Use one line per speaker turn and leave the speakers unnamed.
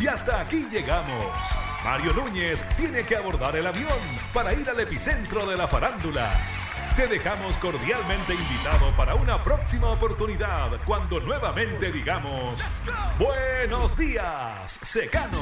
Y hasta aquí llegamos. Mario Núñez tiene que abordar el avión para ir al epicentro de la farándula. Te dejamos cordialmente invitado para una próxima oportunidad cuando nuevamente digamos: ¡Buenos días, Secano!